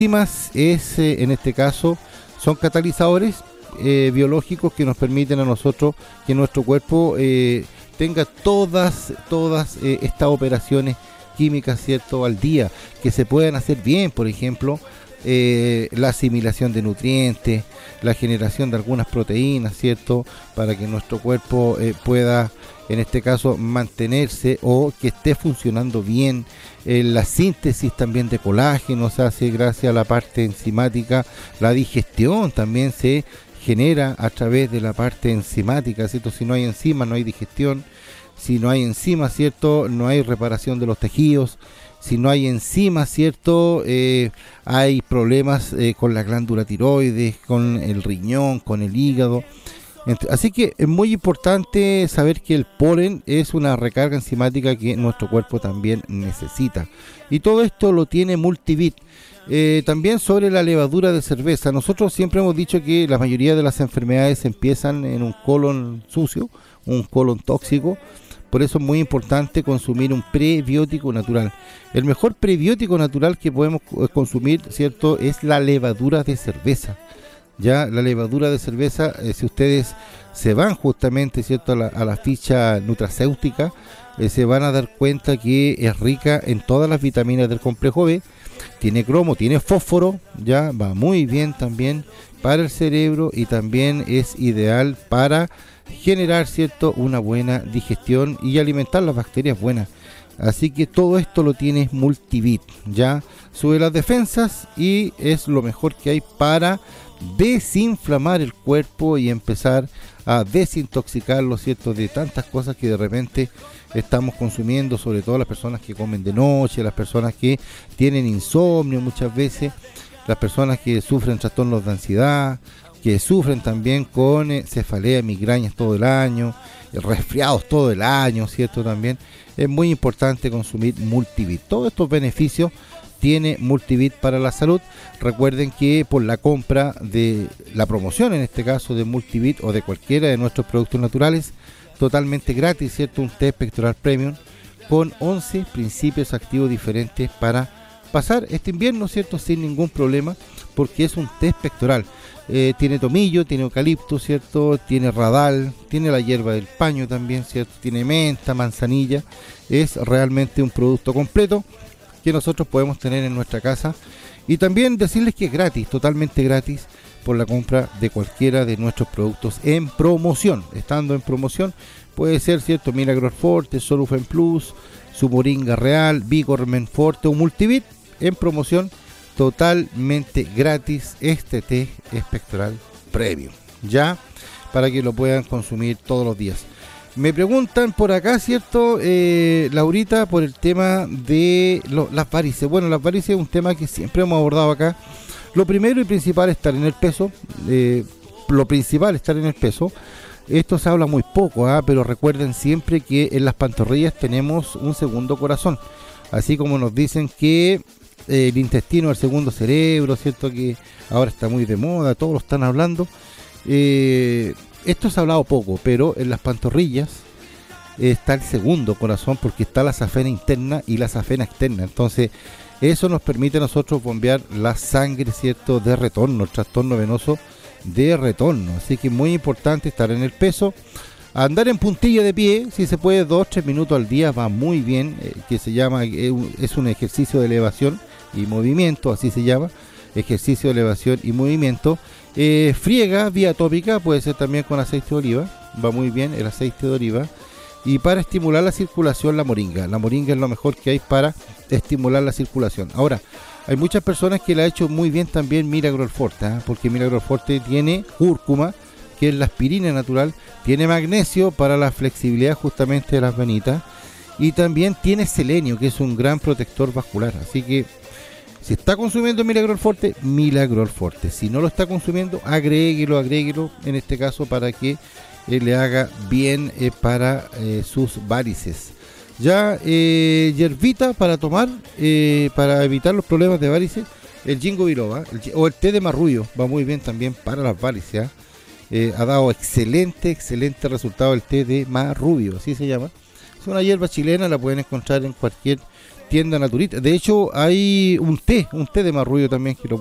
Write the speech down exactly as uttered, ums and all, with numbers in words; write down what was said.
enzimas es, eh, en este caso, son catalizadores eh, biológicos que nos permiten a nosotros que nuestro cuerpo eh, tenga todas, todas eh, estas operaciones químicas, ¿cierto?, al día, que se puedan hacer bien, por ejemplo, eh, la asimilación de nutrientes, la generación de algunas proteínas, ¿cierto?, para que nuestro cuerpo eh, pueda, en este caso, mantenerse o que esté funcionando bien. Eh, la síntesis también de colágeno se hace gracias a la parte enzimática. La digestión también se genera a través de la parte enzimática, ¿cierto? Si no hay enzimas, no hay digestión. Si no hay enzimas, ¿cierto?, no hay reparación de los tejidos. Si no hay enzimas, ¿cierto?, eh, hay problemas eh, con la glándula tiroides, con el riñón, con el hígado. Así que es muy importante saber que el polen es una recarga enzimática que nuestro cuerpo también necesita. Y todo esto lo tiene Multivit. Eh, también sobre la levadura de cerveza. Nosotros siempre hemos dicho que la mayoría de las enfermedades empiezan en un colon sucio, un colon tóxico. Por eso es muy importante consumir un prebiótico natural. El mejor prebiótico natural que podemos consumir, ¿cierto?, es la levadura de cerveza. Ya la levadura de cerveza, eh, si ustedes se van justamente, ¿cierto?, a la, a la ficha nutracéutica, eh, se van a dar cuenta que es rica en todas las vitaminas del complejo B. Tiene cromo, tiene fósforo, ya va muy bien también para el cerebro y también es ideal para generar, ¿cierto?, una buena digestión y alimentar las bacterias buenas. Así que todo esto lo tiene Multivit, ya sube las defensas y es lo mejor que hay para desinflamar el cuerpo y empezar a desintoxicarlo, ¿cierto?, de tantas cosas que de repente estamos consumiendo, sobre todo las personas que comen de noche, las personas que tienen insomnio muchas veces, las personas que sufren trastornos de ansiedad, que sufren también con eh, cefalea, migrañas todo el año, resfriados todo el año, ¿cierto? También es muy importante consumir Multivit. Todos estos beneficios tiene Multivit para la salud. Recuerden que por la compra de la promoción, en este caso de Multivit o de cualquiera de nuestros productos naturales, totalmente gratis, ¿cierto? Un test pectoral premium con once principios activos diferentes para pasar este invierno, ¿cierto?, sin ningún problema, porque es un test pectoral. Eh, tiene tomillo, tiene eucalipto, ¿cierto?, tiene radal, tiene la hierba del paño también, ¿cierto?, tiene menta, manzanilla. Es realmente un producto completo que nosotros podemos tener en nuestra casa. Y también decirles que es gratis, totalmente gratis, por la compra de cualquiera de nuestros productos en promoción. Estando en promoción, puede ser, ¿cierto?, Milagros Forte, Solufen Plus, su Moringa Real, Vigor Men Forte o Multivit, en promoción, totalmente gratis, este té espectral premium, ya, para que lo puedan consumir todos los días. Me preguntan por acá, ¿cierto?, eh, Laurita, por el tema de lo, las varices. Bueno, las varices es un tema que siempre hemos abordado acá. Lo primero y principal es estar en el peso. Eh, lo principal es estar en el peso. Esto se habla muy poco, ¿eh? Pero recuerden siempre que en las pantorrillas tenemos un segundo corazón. Así como nos dicen que eh, el intestino es el segundo cerebro, ¿cierto?, que ahora está muy de moda, todos lo están hablando. Eh... Esto se ha hablado poco, pero en las pantorrillas está el segundo corazón, porque está la safena interna y la safena externa. Entonces, eso nos permite a nosotros bombear la sangre, ¿cierto?, de retorno, el trastorno venoso de retorno. Así que es muy importante estar en el peso. Andar en puntilla de pie, si se puede, dos, tres minutos al día, va muy bien, eh, que se llama, eh, es un ejercicio de elevación y movimiento, así se llama, ejercicio de elevación y movimiento. Eh, friega vía tópica, puede ser también con aceite de oliva, va muy bien el aceite de oliva. Y para estimular la circulación, la moringa. La moringa es lo mejor que hay para estimular la circulación. Ahora, hay muchas personas que le ha hecho muy bien también Milagro Forte, ¿eh? Porque Milagro Forte tiene cúrcuma, que es la aspirina natural, tiene magnesio para la flexibilidad justamente de las venitas, y también tiene selenio, que es un gran protector vascular. Así que si está consumiendo Milagro Forte, Milagro Forte. Si no lo está consumiendo, agréguelo, agréguelo, en este caso, para que eh, le haga bien eh, para eh, sus varices. Ya, eh, hierbita para tomar, eh, para evitar los problemas de varices, el ginkgo biloba, el, o el té de marrullo, va muy bien también para las varices. ¿eh? Eh, ha dado excelente, excelente resultado el té de marrullo, así se llama. Es una hierba chilena, la pueden encontrar en cualquier tienda naturista. De hecho, hay un té, un té de marrullo también que lo